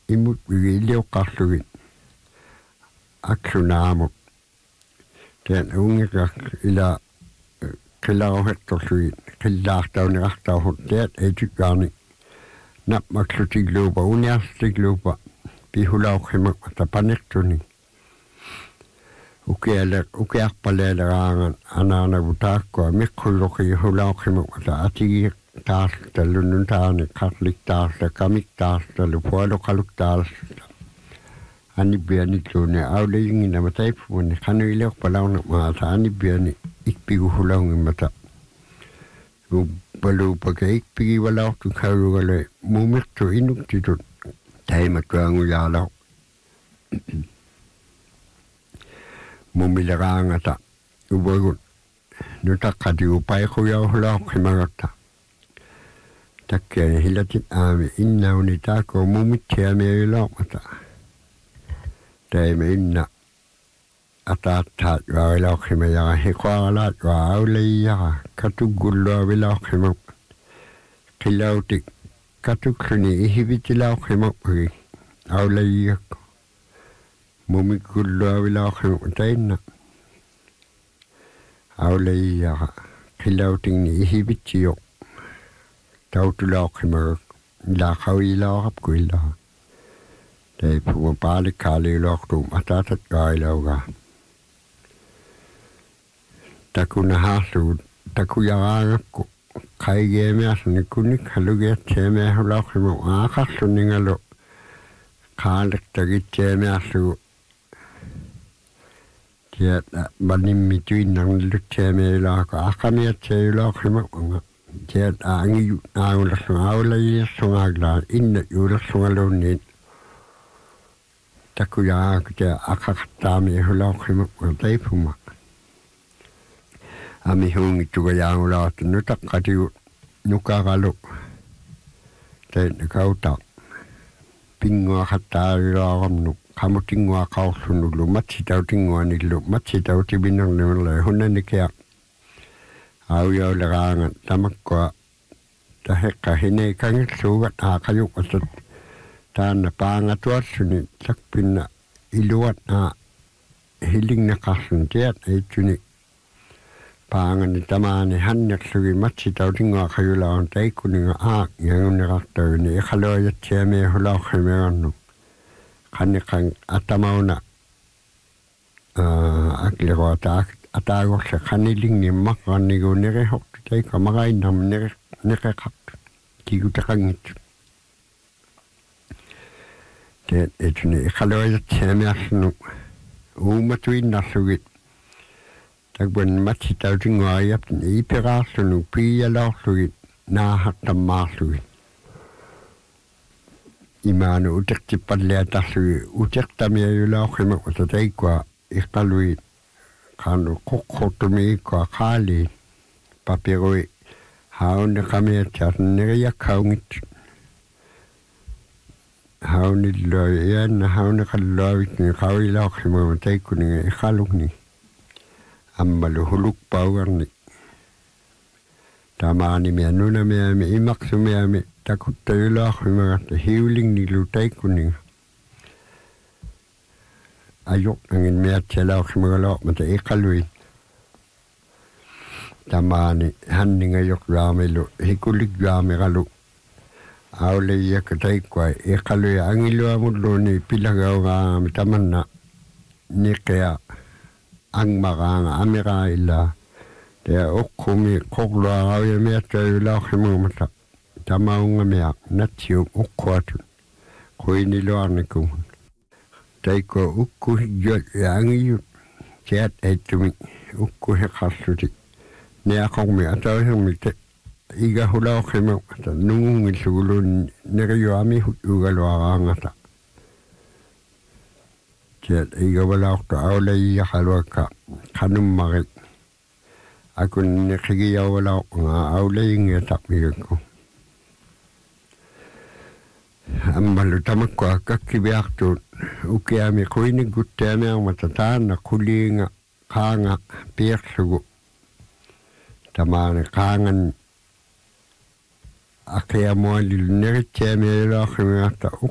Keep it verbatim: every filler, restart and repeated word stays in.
imut vilioqarlugit aksunaamut ten ungikak ila qilauhettorlugit qillaartauniqartauhut teat etikkaarni napmaklutigluupa uniartigluupa pihulauqimak tapanertuni ukiale ukiarpaleeleraangan anaanavutaakkoa miqqulluqi hulauqimak ta atigi taartallunnun taani qarliktaarla kamiktaarlalu pualuqaluktaarla anibiani tluune auleyingina mataipuuni qanuileorpalauna maata anibiani ikpigu hulaungimata baluupaka ikpigi walaortu kaurugale muumirtu inuktitut taimattuanguyaalaw mumileraangata ubogun nutaqqati upaiquyauhulauqimagatta takkiani hilatit aami innauni taako mumittiamiayulauqata taima inna ataataat wailauqimayaga hiqaalaat waaulayyaga katugulluavilauqimaq qilautik katuksuni ihivitilauqimaqpagi aulayyakko mumikgulluavilauqimaq tainna aulayyaga qilautikni ihivittiyoq tautulauqimagak ilaaqawiilauqapkuillaqa taipuga paalikkaaliiluartuum ataatat wailauga takunahaarlugut takuyaraangakku qaigeemiarluni kunik halugiatseemiahulauqimaq aaqarluningalu qaaliqtagitseemiarlugu tiat manimmituinnarnilutseemiailaaqo aqamiatseeyulauqimaqanga tiat aangiyu aangularlunga aulayiarlungaaglaa inna yuularlungaluunniin takuyaraangakku tia aqaqattaamiahulauqimaq taipuma ami hungittugayaangulaatu nutaqqatigu nukaralu tainna kauta pinguaqattaarilaaqamnu qamutinguaqaorlunullu matsitautinguanillu matsitautiminnernimerle hunnanikia auyauleraanga tamakkua taheqqa hineikangilluugat aaqajuqatat taanna paangatuarluni takpinna iluat aa hilingneqarlun tiat eittuni paangani tamaani hannerlugi matsitautinguaqajulaun taikkuninga aaq yangunneqartaguni iqaluajatsiamiahulauqimerannu qanniqan atamauna akliruata ataagorle qanilingnimmaqrannigu nerehoqtu taikka maqainnam neqeqartu kigutaqangittu teet etuni iqaluajatsiamiarlunu uumatuinnarlugit takban matsitautinguariaptin ipiraarlunu piialaorlugit naahattammaarlugit imaanu utertipalliatarlugi utertamiayulauqimaq utataikua iqaluit qaanu qoqqortumiikkua qaaliin papirui haunneqamiatiarneriakkaungit haunilluavi ianna hauneqalluavitni qavilauqimaq taikkuninga iqalugni ammalu hulukpaugarni tamaani mianuna miami imaksu miami takuttayulauqimagatta hiulingnilu taikkuninga ayok angin miatsilauqimagaloqmata iqaluit tamaani hanningayok yaamilu hikulik yaamigalu auleyyakka taikkua iqaluya angiluamulluuni pilagaugaangami tamanna niqia angmaraanga amiraa illaa tea uqqumi qoqluarauya miattayulauqimagmata tamaungamiaq natsium uqquatun quiniluarnikum taikko ukku hijjol yaangiyut tiat eittumi ukku hiqarluti niaqormi atauhirmi te iga hulauqimagmata nungungillugulun neriyuami ugaluaraangata tiat iga walauqtu aulayiyaqaluakka qanummari akun neqigiyawalauqnga aulayingiataqmigakku ammalu tamakkua kakkiviartuut ukiami quiniguttiamiarmata taanna quliinga qaanga piirlugu tamaani qaangan aqiamualil neritsiamiayulauqimiarta